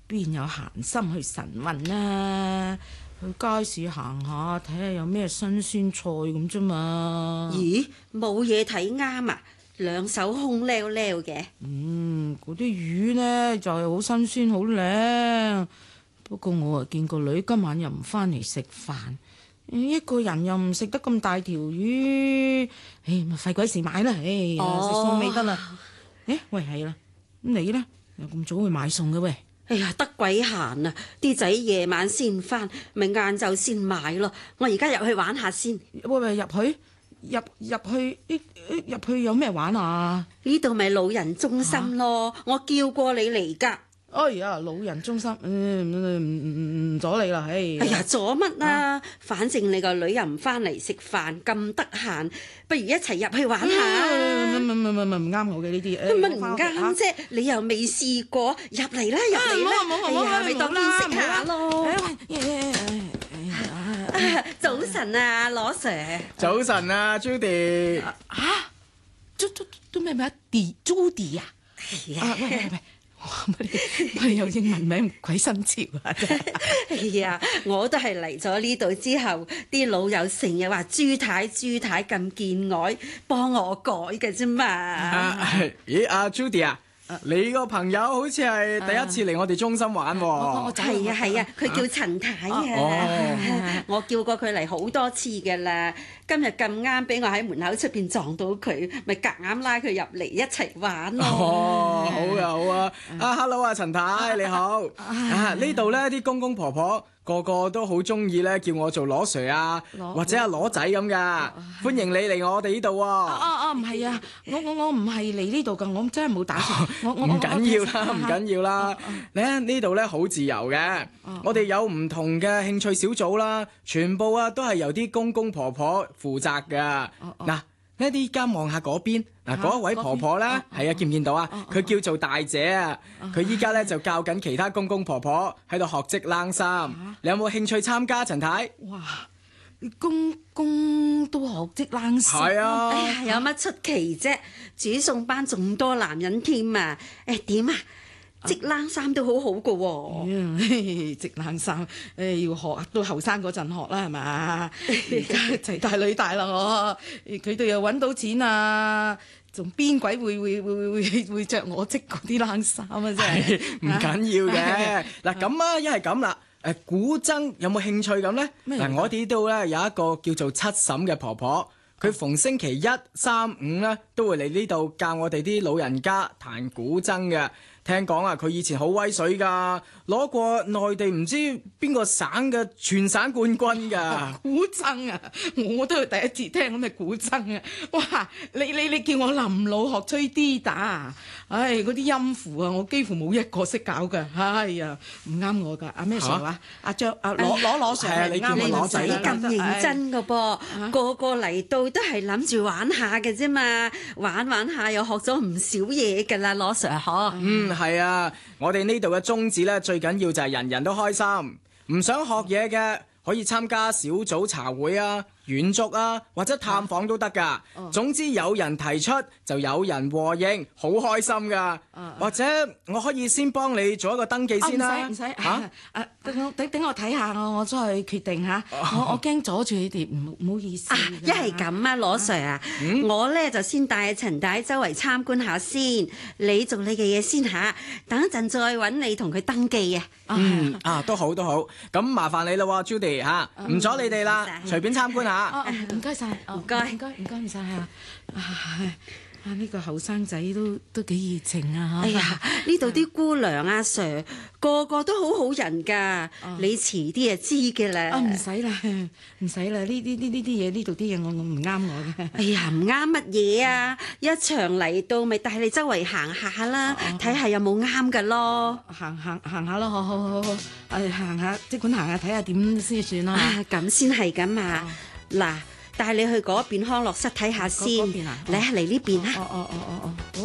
邊有閒心去晨運啊？去街市行下，睇下有咩新鮮菜咁啫嘛。 咦，冇嘢睇啱啊！兩手空溜溜嘅。 嗰啲魚呢就係好新鮮好靚，不過我啊見個女今晚又唔返嚟食飯，一個人又唔食得咁大條魚，咪費鬼事買啦，食餸未得啦。喂係啦，咁你呢？又咁早去買餸嘅喂？ 哎呀，得鬼閒啊！啲仔夜晚先返，咪晏晝先買咯。我而家入去玩下先。 喂，入去有咩玩啊？ 呢度咪老人中心咯，我叫過你嚟㗎。 哎呀，老人中心，唔阻你啦，哎呀，阻乜啊？反正你個女又唔返嚟食飯，咁得閒，不如一齊入去玩下。 唔啱我嘅呢啲， 乜唔啱啫？你又未試過，入嚟啦，入嚟啦，咪當見識下咯。早晨啊，羅 Sir。 早晨啊 ，Judy。 都咩？Judy 啊？ 係啊。 喂。我有英文名鬼新潮啊！ 哎呀，我都係嚟咗呢度之後，啲老友成日話朱太咁見外，幫我改嘅啫嘛。 咦，阿 Judy 啊，你個朋友好似係第一次嚟我哋中心玩喎。 係啊，佢叫陳太啊。我叫過佢嚟好多次㗎啦。今日咁啱俾我喺門口出邊撞到佢，咪夾硬拉佢入嚟一齊玩咯。 好啊。Hello 啊，陳太你好。呢度咧啲公公婆婆個個都好中意咧，叫我做羅 Sir 啊，或者阿羅仔咁噶。歡迎你嚟我哋呢度喎。 唔係啊，我唔係嚟呢度噶，我真係冇打算。 唔緊要啦。呢度咧好自由嘅，我哋有唔同嘅興趣小組啦，全部都係由啲公公婆婆負責噶。嗱，呢啲而家望下嗰邊，嗰一位婆婆咧，係啊，見唔見到啊？佢叫做大姐啊，佢依家咧就教緊其他公公婆婆喺度學織冷衫。你有冇興趣參加，陳太？ 哇，公公都學織冷衫？ 係啊。 哎呀，有乜出奇啫？煮餸班仲多男人添啊！點啊？織冷衫都好好㗎喎。 織冷衫要學都後生嗰陣學啦，係嘛？而家齊大女大啦，佢哋又揾到錢啊，仲邊鬼會着我織嗰啲冷衫啊？真係唔緊要嘅。嗱咁啊，一係咁啦。古箏有冇興趣咁呢？嗱，我哋呢度咧有一個叫做七嬸嘅婆婆，佢逢星期1、3、5咧都會嚟呢度教我哋啲老人家彈古箏嘅。聽講啊，佢以前好威水噶，攞過內地唔知邊個省嘅全省冠軍噶。 古箏啊，我都係第一次聽咁嘅古箏啊！哇，你叫我臨老學吹 D 打，嗰啲音符啊，我幾乎冇一個識搞噶。哎呀，唔啱我噶。阿咩 Sir 話？阿張羅 Sir， 你叫我羅仔咁認真噶噃，個個嚟到都係諗住玩下嘅啫嘛，玩下又學咗唔少嘢噶啦，羅 Sir 嗬。 係啊，我哋呢度嘅宗旨咧，最緊要就係人人都開心。唔想學嘢嘅可以參加小組茶會啊、遠足啊，或者探訪都得噶。總之有人提出就有人和應，好開心噶。或者我可以先幫你做一個登記先啦。 唔使等我睇下，我再去決定嚇。我驚阻住你哋，唔好意思。 一係咁啊，羅 Sir 啊，我咧就先帶陳太周圍參觀下先，你做你嘅嘢先嚇，等一陣再揾你同佢登記啊。 都好。咁麻煩你啦喎，Judy 嚇，唔阻你哋啦，隨便參觀下。 唔該晒，唔該晒啊！呢個後生仔都幾熱情啊！ 哎呀，呢度啲姑娘阿 Sir 個個都好好人㗎，你遲啲就知嘅啦。 唔使啦，呢啲嘢，呢度啲嘢我唔啱我嘅。 哎呀，唔啱乜嘢啊！一場嚟到咪帶你周圍行下啦，睇下有冇啱㗎咯。 行下咯，好，行下，即管行下睇下點先算啦。 咁先係咁啊！嗱，帶你去嗰邊康樂室睇下先。 嗰邊啊？ 嚟呢邊啊！ 好。